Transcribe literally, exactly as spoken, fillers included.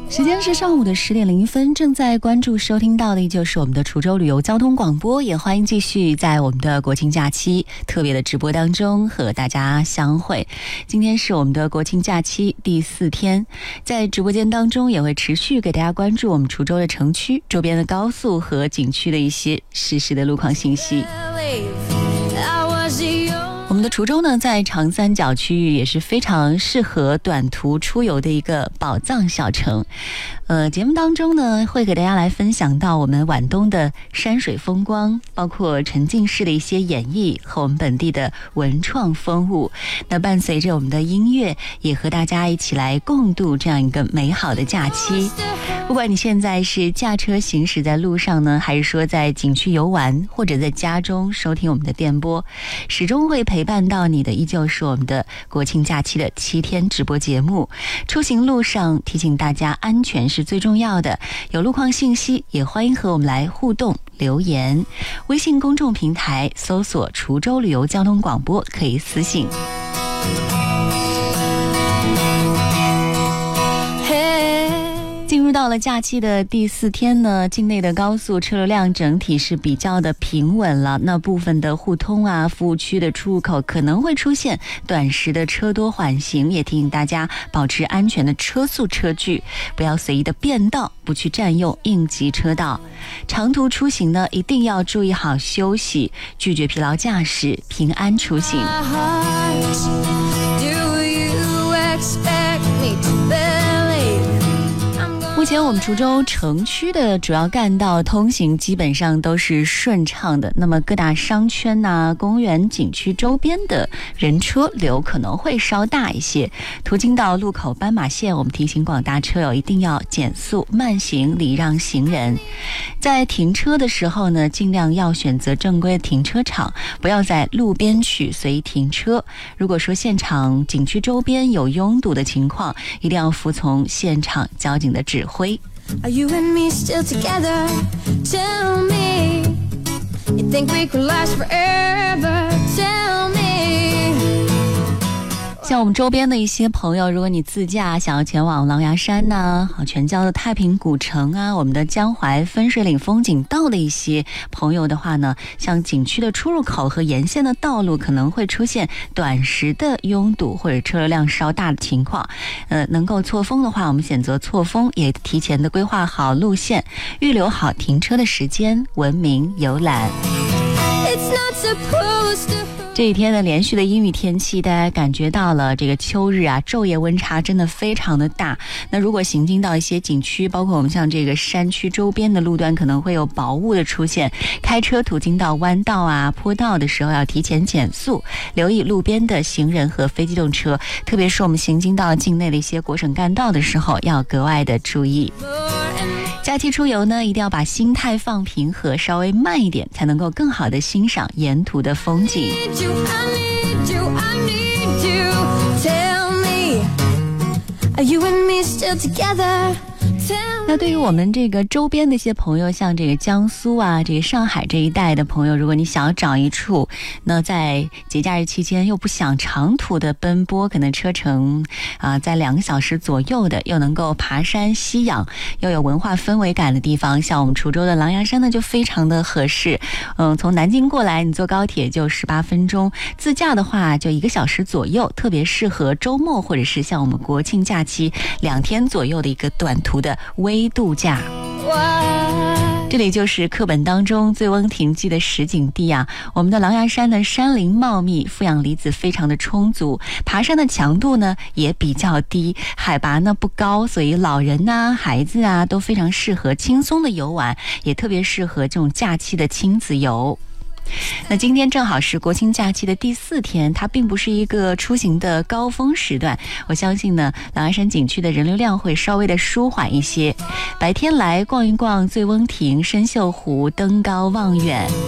时间是上午的十点零一分，正在关注收听到的依旧是我们的滁州旅游交通广播，也欢迎继续在我们的国庆假期特别的直播当中和大家相会。今天是我们的国庆假期第四天，在直播间当中也会持续给大家关注我们滁州的城区周边的高速和景区的一些实时的路况信息。我们的滁州呢，在长三角区域也是非常适合短途出游的一个宝藏小城。呃，节目当中呢，会给大家来分享到我们皖东的山水风光，包括沉浸式的一些演绎和我们本地的文创风物。那伴随着我们的音乐，也和大家一起来共度这样一个美好的假期。不管你现在是驾车行驶在路上呢，还是说在景区游玩，或者在家中收听我们的电波，始终会陪伴到你的依旧是我们的国庆假期的七天直播节目。出行路上提醒大家，安全是最重要的。有路况信息也欢迎和我们来互动留言，微信公众平台搜索滁州旅游交通广播可以私信。进入到了假期的第四天呢，境内的高速车流量整体是比较的平稳了。那部分的互通啊、服务区的出入口可能会出现短时的车多缓行，也提醒大家保持安全的车速车距，不要随意的变道，不去占用应急车道。长途出行呢，一定要注意好休息，拒绝疲劳驾驶，平安出行。目前我们滁州城区的主要干道通行基本上都是顺畅的，那么各大商圈啊、公园、景区周边的人车流可能会稍大一些。途经到路口斑马线，我们提醒广大车友一定要减速慢行，礼让行人。在停车的时候呢，尽量要选择正规的停车场，不要在路边区随意停车。如果说现场景区周边有拥堵的情况，一定要服从现场交警的指挥。 Are you and me still together? Tell me. You think we could last forever? Tell me. 像我们周边的一些朋友，如果你自驾想要前往狼牙山呐、啊、全郊的太平古城啊、我们的江淮分水岭风景道的一些朋友的话呢，像景区的出入口和沿线的道路可能会出现短时的拥堵或者车流量稍大的情况。呃，能够错峰的话，我们选择错峰，也提前的规划好路线，预留好停车的时间，文明游览。 It's not supposed to. 这几天的连续的阴雨天气，大家感觉到了这个秋日啊，昼夜温差真的非常的大。那如果行经到一些景区，包括我们像这个山区周边的路段，可能会有薄雾的出现。开车途经到弯道啊、坡道的时候，要提前减速，留意路边的行人和非机动车，特别是我们行经到境内的一些国省干道的时候，要格外的注意。假期出游呢，一定要把心态放平和稍微慢一点，才能够更好的欣赏沿途的风景。那对于我们这个周边的一些朋友，像这个江苏啊、这个上海这一带的朋友，如果你想要找一处，那在节假日期间又不想长途的奔波，可能车程啊、呃、在两个小时左右的，又能够爬山吸氧，又有文化氛围感的地方，像我们滁州的狼牙山呢，就非常的合适。嗯，从南京过来，你坐高铁就十八分钟，自驾的话就一个小时左右，特别适合周末或者是像我们国庆假期两天左右的一个短途的微度假。这里就是课本当中醉翁亭记的实景地啊。我们的狼牙山呢，山林茂密，负氧离子非常的充足，爬山的强度呢也比较低，海拔呢不高，所以老人啊、孩子啊都非常适合轻松的游玩，也特别适合这种假期的亲子游。那今天正好是国庆假期的第四天，它并不是一个出行的高峰时段，我相信呢，狼牙山景区的人流量会稍微的舒缓一些。白天来逛一逛醉翁亭、深秀湖、登高望远。